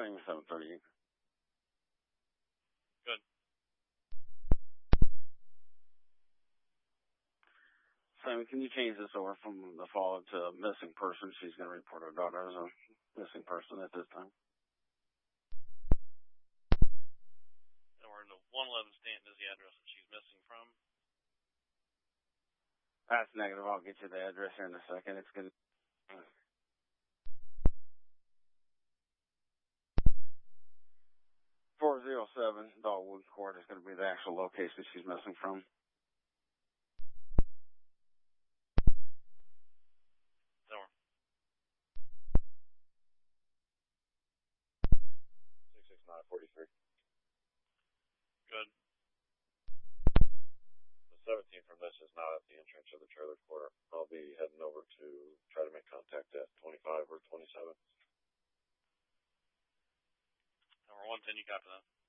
running 738. Good. Simon, can you change this over from the follow to missing person? She's going to report her daughter as a missing person at this time. And we're in the 111 Stanton is the address that she's missing from. That's negative. I'll get you the address here in a second. It's going to... 407 Dogwood Court is going to be the actual location she's missing from. Over. 66943. Good. The 17 from this is not at the entrance of the trailer quarter. I'll be heading over to try to make contact at 25 or 27. Number 110, you copy that?